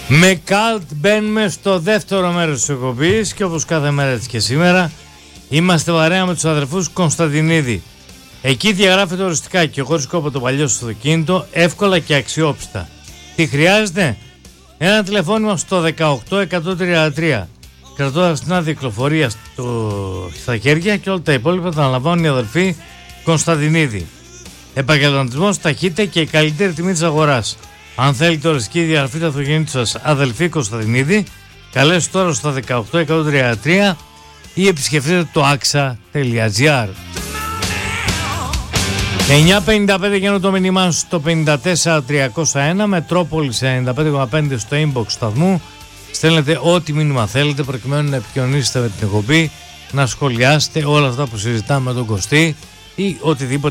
Με καλτ μπαίνουμε στο δεύτερο μέρος της εκπομπής και όπως κάθε μέρα έτσι και σήμερα είμαστε παρέα με τους αδερφούς Κωνσταντινίδη. Εκεί διαγράφεται οριστικά και χωρίς κόπο το παλιό στο αυτοκίνητο, εύκολα και αξιόπιστα. Τι χρειάζεται? Ένα τηλεφώνημα στο 18133, κρατώντας την άδεια κυκλοφορία στα χέρια, και όλα τα υπόλοιπα τα αναλαμβάνουν οι αδερφοί Κωνσταντινίδη. Επαγγελματισμός, ταχύτητα και η καλύτερη τιμή της αγοράς. Αν θέλετε οριστική διαγραφή του αυτοκινήτου σας, αδελφοί Κωνσταντινίδη, καλέστε τώρα στο 18133 ή επισκεφτείτε το axa.gr. 9.55 γίνω το μήνυμά σου στο 54301, Μετρόπολης 95,5 στο inbox σταθμού. Στέλνετε ό,τι μήνυμα θέλετε προκειμένου να επικοινωνήσετε με την εκπομπή, να σχολιάσετε όλα αυτά που συζητάμε με τον Κωστή ή οτιδήποτε